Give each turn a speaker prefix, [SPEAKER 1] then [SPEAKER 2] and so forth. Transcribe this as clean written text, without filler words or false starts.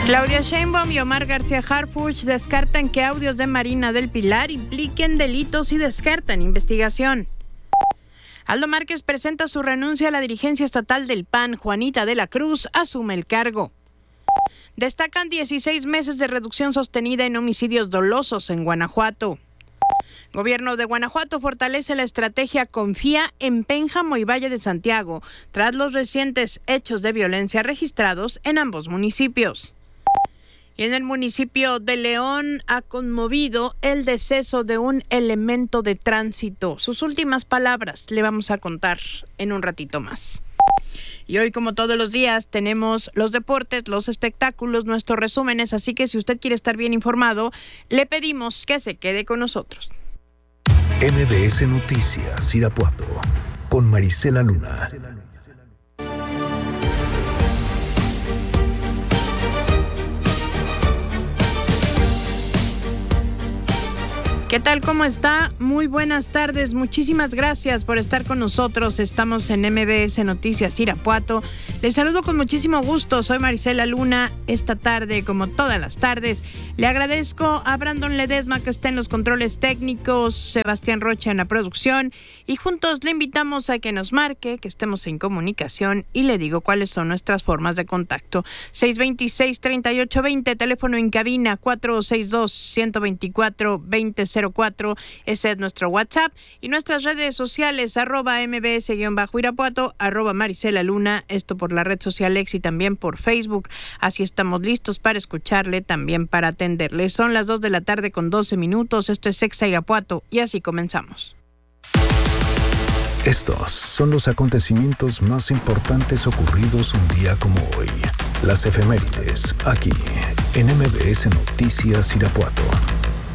[SPEAKER 1] Claudia Sheinbaum y Omar García Harfuch descartan que audios de Marina del Pilar impliquen delitos y descartan investigación. Aldo Márquez presenta su renuncia a la dirigencia estatal del PAN. Juanita de la Cruz asume el cargo. Destacan 16 meses de reducción sostenida en homicidios dolosos en Guanajuato. Gobierno de Guanajuato fortalece la estrategia Confía en Pénjamo y Valle de Santiago tras los recientes hechos de violencia registrados en ambos municipios. Y en el municipio de León ha conmovido el deceso de un elemento de tránsito. Sus últimas palabras le vamos a contar en un ratito más. Y hoy, como todos los días, tenemos los deportes, los espectáculos, nuestros resúmenes, así que si usted quiere estar bien informado, le pedimos que se quede con nosotros.
[SPEAKER 2] MBS Noticias Irapuato con Marisela Luna.
[SPEAKER 1] ¿Qué tal? ¿Cómo está? Muy buenas tardes. Muchísimas gracias por estar con nosotros. Estamos en MBS Noticias Irapuato. Les saludo con muchísimo gusto. Soy Marisela Luna. Esta tarde, como todas las tardes, le agradezco a Brandon Ledesma que está en los controles técnicos, Sebastián Rocha en la producción, y juntos le invitamos a que nos marque, que estemos en comunicación, y le digo cuáles son nuestras formas de contacto. 626-3820, teléfono en cabina 462-124-2004. Ese es nuestro WhatsApp, y nuestras redes sociales, @mbs_Irapuato, @Marisela Luna, esto por la red social X y también por Facebook. Así estamos listos para escucharle, también para atenderle. Son las 2 de la tarde con 12 minutos. Esto es Exa Irapuato y así comenzamos.
[SPEAKER 2] Estos son los acontecimientos más importantes ocurridos un día como hoy. Las efemérides, aquí en MBS Noticias Irapuato.